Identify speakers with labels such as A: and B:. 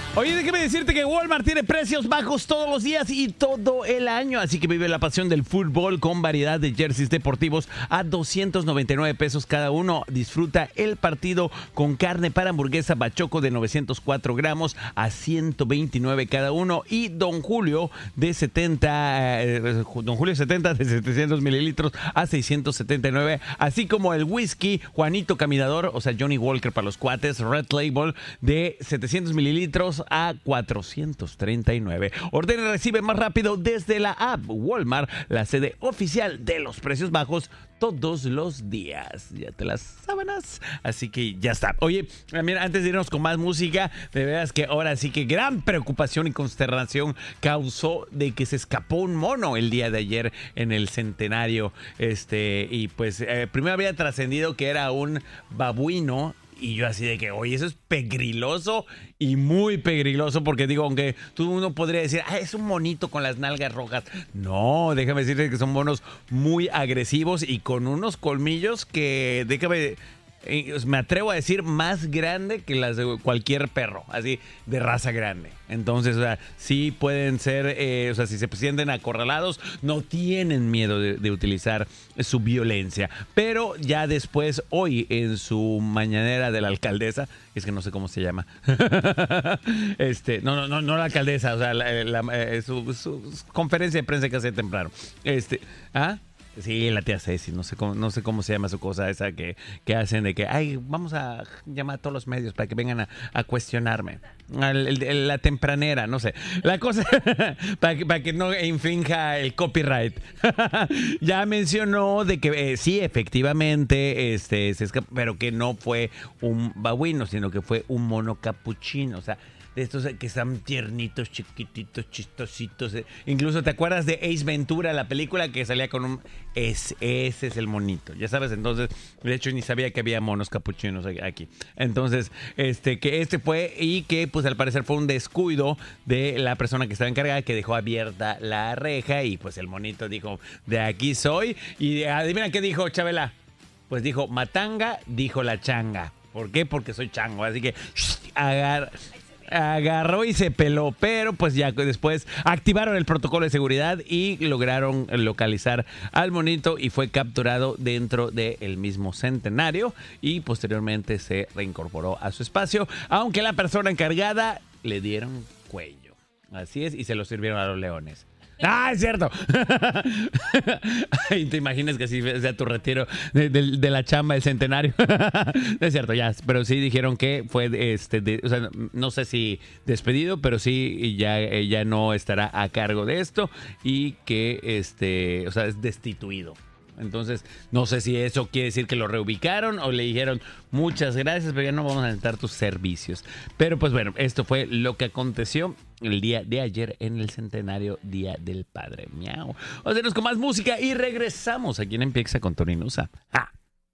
A: Oye, déjame decirte que Walmart tiene precios bajos todos los días y todo el año. Así que vive la pasión del fútbol con variedad de jerseys deportivos a 299 pesos cada uno. Disfruta el partido con carne para hamburguesa Bachoco de 904 gramos a 129 cada uno. Y Don Julio 70 de 700 mililitros a 679. Así como el whisky Juanito Caminador, o sea, Johnny Walker para los cuates, Red Label de 700 mililitros a 439. Ordena y recibe más rápido desde la app Walmart, la sede oficial de los precios bajos todos los días. Ya te las sábanas. Así que ya está. Oye, mira, antes de irnos con más música, de veras que ahora sí que gran preocupación y consternación causó de que se escapó un mono el día de ayer en el centenario. Y pues primero había trascendido que era un babuino. Y yo así de que, oye, eso es pegriloso y muy pegriloso porque digo, aunque uno podría decir, es un monito con las nalgas rojas. No, déjame decirte que son monos muy agresivos y con unos colmillos que, me atrevo a decir, más grande que las de cualquier perro, así, de raza grande. Entonces, o sea, sí pueden ser, si se sienten acorralados, no tienen miedo de utilizar su violencia. Pero ya después, hoy, en su mañanera de la alcaldesa, es que no sé cómo se llama. No la alcaldesa, o sea, su conferencia de prensa que hace temprano. Sí, la tía Ceci, no sé cómo se llama su cosa esa que hacen de que, vamos a llamar a todos los medios para que vengan a cuestionarme. La tempranera, no sé. La cosa, para que no infrinja el copyright. Ya mencionó de que sí, efectivamente, se escapó, pero que no fue un babuino, sino que fue un mono capuchino, o sea, de estos que están tiernitos, chiquititos, chistositos. Incluso te acuerdas de Ace Ventura, la película que salía con un... Ese es el monito, ya sabes. Entonces, de hecho, ni sabía que había monos capuchinos aquí. Entonces, que fue y que, pues, al parecer fue un descuido de la persona que estaba encargada, que dejó abierta la reja y, pues, el monito dijo, de aquí soy. Y adivina qué dijo Chabela. Pues dijo, matanga, dijo la changa. ¿Por qué? Porque soy chango. Así que, agarró y se peló, pero pues ya después activaron el protocolo de seguridad y lograron localizar al monito y fue capturado dentro del mismo centenario y posteriormente se reincorporó a su espacio, aunque la persona encargada le dieron cuello. Así es, y se lo sirvieron a los leones. ¡Ah, es cierto! Ay, ¿te imaginas que así sea tu retiro de la chamba del centenario? Es cierto, ya. Pero sí dijeron que fue, o sea, no sé si despedido, pero sí ya no estará a cargo de esto y que, o sea, es destituido. Entonces, no sé si eso quiere decir que lo reubicaron o le dijeron muchas gracias, pero ya no vamos a necesitar tus servicios. Pero pues bueno, esto fue lo que aconteció el día de ayer en el centenario Día del Padre. Miau. Vamos a irnos con más música y regresamos aquí en Empieza con Tony Nusa. ¡Ah!